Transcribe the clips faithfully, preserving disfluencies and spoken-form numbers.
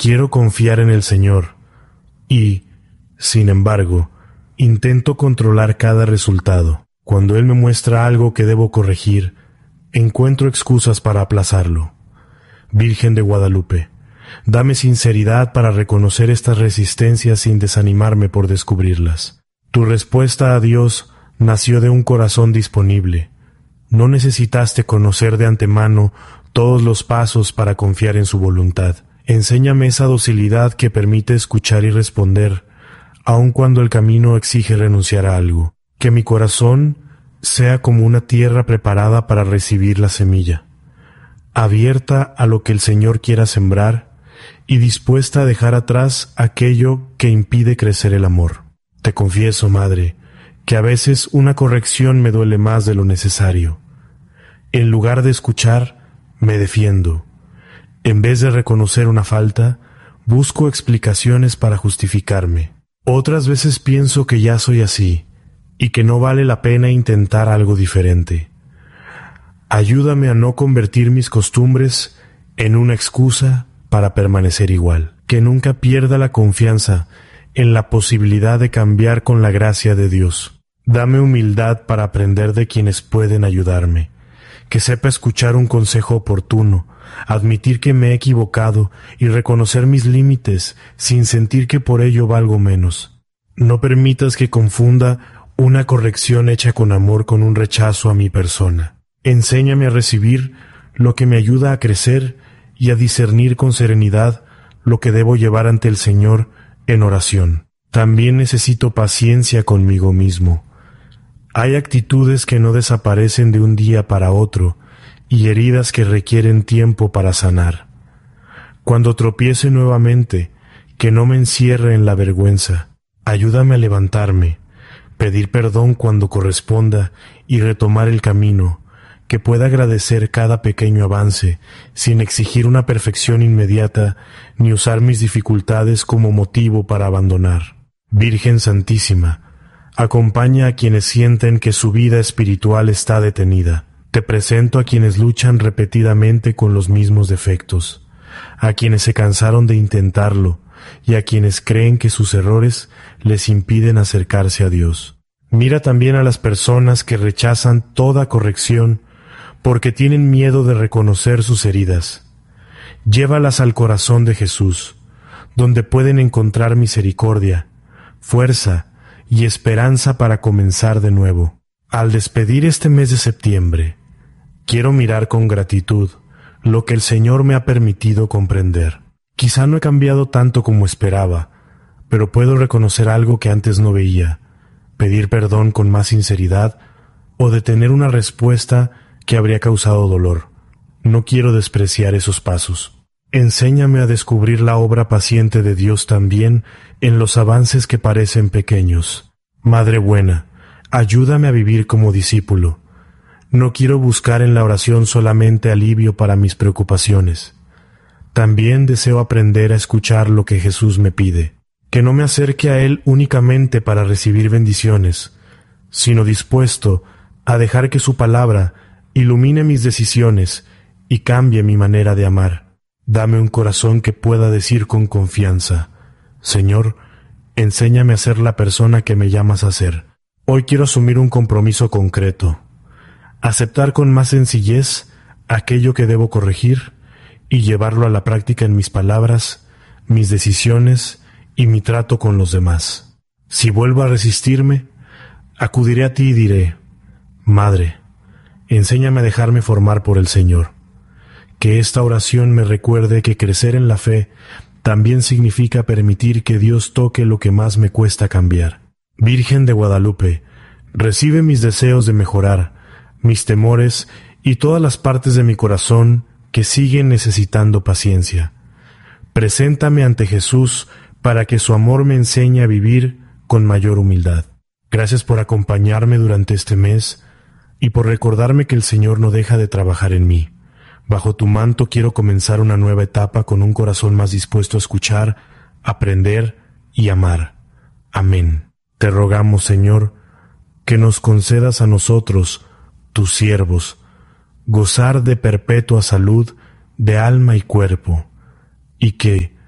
Quiero confiar en el Señor y, sin embargo, intento controlar cada resultado. Cuando Él me muestra algo que debo corregir, encuentro excusas para aplazarlo. Virgen de Guadalupe, dame sinceridad para reconocer estas resistencias sin desanimarme por descubrirlas. Tu respuesta a Dios nació de un corazón disponible. No necesitaste conocer de antemano todos los pasos para confiar en su voluntad. Enséñame esa docilidad que permite escuchar y responder, aun cuando el camino exige renunciar a algo. Que mi corazón sea como una tierra preparada para recibir la semilla, abierta a lo que el Señor quiera sembrar y dispuesta a dejar atrás aquello que impide crecer el amor. Te confieso, Madre, que a veces una corrección me duele más de lo necesario. En lugar de escuchar, me defiendo. En vez de reconocer una falta, busco explicaciones para justificarme. Otras veces pienso que ya soy así y que no vale la pena intentar algo diferente. Ayúdame a no convertir mis costumbres en una excusa para permanecer igual. Que nunca pierda la confianza en la posibilidad de cambiar con la gracia de Dios. Dame humildad para aprender de quienes pueden ayudarme. Que sepa escuchar un consejo oportuno, admitir que me he equivocado y reconocer mis límites sin sentir que por ello valgo menos. No permitas que confunda una corrección hecha con amor con un rechazo a mi persona. Enséñame a recibir lo que me ayuda a crecer y a discernir con serenidad lo que debo llevar ante el Señor en oración. También necesito paciencia conmigo mismo. Hay actitudes que no desaparecen de un día para otro y heridas que requieren tiempo para sanar. Cuando tropiece nuevamente, que no me encierre en la vergüenza. Ayúdame a levantarme, pedir perdón cuando corresponda y retomar el camino, que pueda agradecer cada pequeño avance sin exigir una perfección inmediata ni usar mis dificultades como motivo para abandonar. Virgen Santísima, acompaña a quienes sienten que su vida espiritual está detenida. Te presento a quienes luchan repetidamente con los mismos defectos, a quienes se cansaron de intentarlo y a quienes creen que sus errores les impiden acercarse a Dios. Mira también a las personas que rechazan toda corrección porque tienen miedo de reconocer sus heridas. Llévalas al corazón de Jesús, donde pueden encontrar misericordia, fuerza y esperanza para comenzar de nuevo. Al despedir este mes de septiembre, quiero mirar con gratitud lo que el Señor me ha permitido comprender. Quizá no he cambiado tanto como esperaba, pero puedo reconocer algo que antes no veía, pedir perdón con más sinceridad o detener una respuesta que habría causado dolor. No quiero despreciar esos pasos. Enséñame a descubrir la obra paciente de Dios también en los avances que parecen pequeños. Madre buena, ayúdame a vivir como discípulo. No quiero buscar en la oración solamente alivio para mis preocupaciones. También deseo aprender a escuchar lo que Jesús me pide. Que no me acerque a Él únicamente para recibir bendiciones, sino dispuesto a dejar que su palabra ilumine mis decisiones y cambie mi manera de amar. Dame un corazón que pueda decir con confianza: Señor, enséñame a ser la persona que me llamas a ser. Hoy quiero asumir un compromiso concreto, aceptar con más sencillez aquello que debo corregir y llevarlo a la práctica en mis palabras, mis decisiones y mi trato con los demás. Si vuelvo a resistirme, acudiré a ti y diré: Madre, enséñame a dejarme formar por el Señor. Que esta oración me recuerde que crecer en la fe también significa permitir que Dios toque lo que más me cuesta cambiar. Virgen de Guadalupe, recibe mis deseos de mejorar, mis temores y todas las partes de mi corazón que siguen necesitando paciencia. Preséntame ante Jesús para que su amor me enseñe a vivir con mayor humildad. Gracias por acompañarme durante este mes y por recordarme que el Señor no deja de trabajar en mí. Bajo tu manto quiero comenzar una nueva etapa con un corazón más dispuesto a escuchar, aprender y amar. Amén. Te rogamos, Señor, que nos concedas a nosotros, tus siervos, gozar de perpetua salud de alma y cuerpo, y que,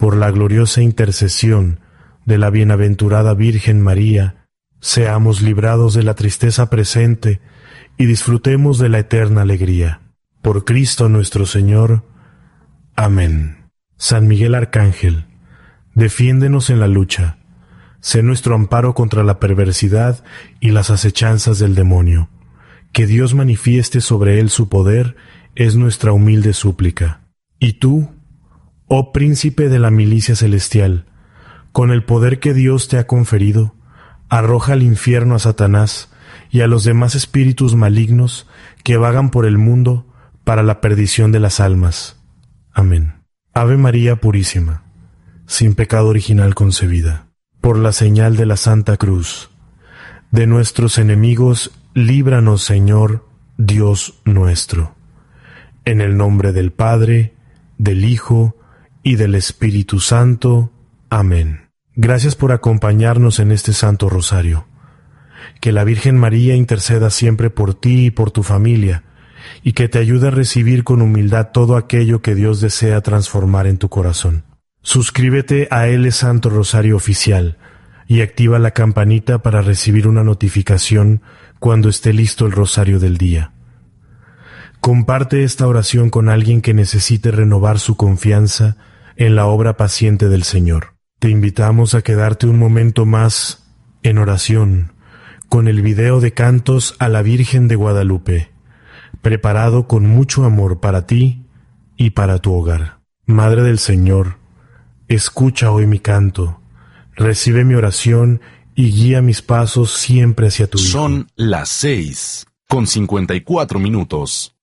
por la gloriosa intercesión de la bienaventurada Virgen María, seamos librados de la tristeza presente y disfrutemos de la eterna alegría. Por Cristo nuestro Señor. Amén. San Miguel Arcángel, defiéndenos en la lucha. Sé nuestro amparo contra la perversidad y las acechanzas del demonio. Que Dios manifieste sobre él su poder es nuestra humilde súplica. Y tú, oh príncipe de la milicia celestial, con el poder que Dios te ha conferido, arroja al infierno a Satanás y a los demás espíritus malignos que vagan por el mundo para la perdición de las almas. Amén. Ave María Purísima, sin pecado original concebida, por la señal de la Santa Cruz, de nuestros enemigos, líbranos, Señor, Dios nuestro. En el nombre del Padre, del Hijo y del Espíritu Santo. Amén. Gracias por acompañarnos en este Santo Rosario. Que la Virgen María interceda siempre por ti y por tu familia, y que te ayude a recibir con humildad todo aquello que Dios desea transformar en tu corazón. Suscríbete a L Santo Rosario Oficial y activa la campanita para recibir una notificación cuando esté listo el rosario del día. Comparte esta oración con alguien que necesite renovar su confianza en la obra paciente del Señor. Te invitamos a quedarte un momento más en oración con el video de cantos a la Virgen de Guadalupe, preparado con mucho amor para ti y para tu hogar. Madre del Señor, escucha hoy mi canto, recibe mi oración y guía mis pasos siempre hacia tu Hijo. Son las seis con cincuenta y cuatro minutos.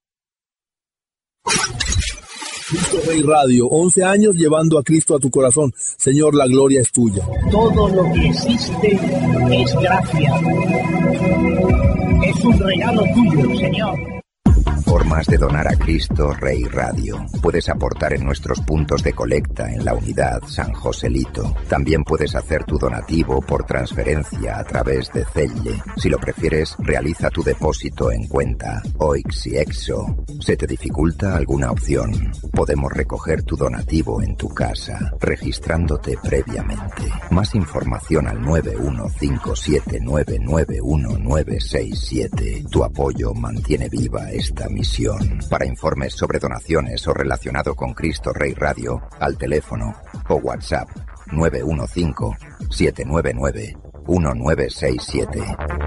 Cristo Rey Radio, once años llevando a Cristo a tu corazón. Señor, la gloria es tuya. Todo lo que existe es gracia. Es un regalo tuyo, Señor. Formas de donar a Cristo Rey Radio. Puedes aportar en nuestros puntos de colecta en la unidad San Joselito. También puedes hacer tu donativo por transferencia a través de Zelle. Si lo prefieres, realiza tu depósito en cuenta O I X y Exo. ¿Se te dificulta alguna opción? Podemos recoger tu donativo en tu casa, registrándote previamente. Más información al nueve uno cinco siete nueve nueve uno nueve seis siete. Tu apoyo mantiene viva esta misión. Para informes sobre donaciones o relacionado con Cristo Rey Radio, al teléfono o WhatsApp nueve uno cinco siete nueve nueve uno nueve seis siete.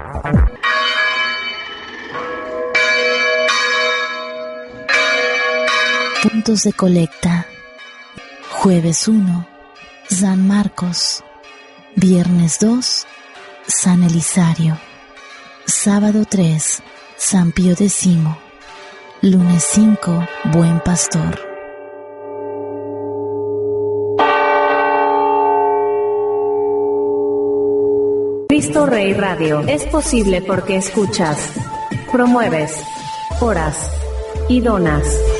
Puntos de colecta. Jueves uno, San Marcos. Viernes dos, San Elisario. Sábado tres, San Pío X. Lunes cinco, Buen Pastor. Cristo Rey Radio es posible porque escuchas, promueves, oras y donas.